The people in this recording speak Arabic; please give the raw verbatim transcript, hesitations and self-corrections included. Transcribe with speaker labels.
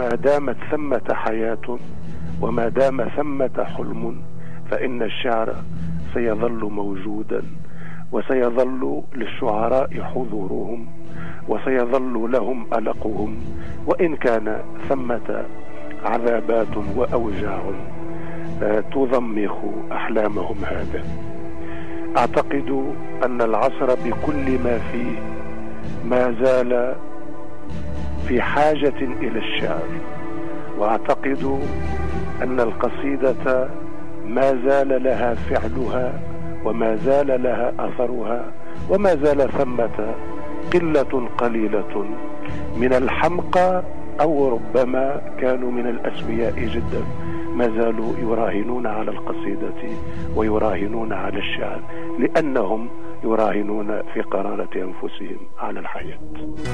Speaker 1: ما دامت ثمة حياة وما دام ثمة حلم فإن الشعر سيظل موجودا، وسيظل للشعراء حضورهم، وسيظل لهم ألقهم، وإن كان ثمة عذابات وأوجاع تضمخ أحلامهم هذا. أعتقد أن العصر بكل ما فيه ما زال في حاجة إلى الشعر، وأعتقد أن القصيدة ما زال لها فعلها وما زال لها أثرها، وما زال ثمة قلة قليلة من الحمقى أو ربما كانوا من الأسوياء جدا ما زالوا يراهنون على القصيدة ويراهنون على الشعر، لأنهم يراهنون في قرارة أنفسهم على الحياة.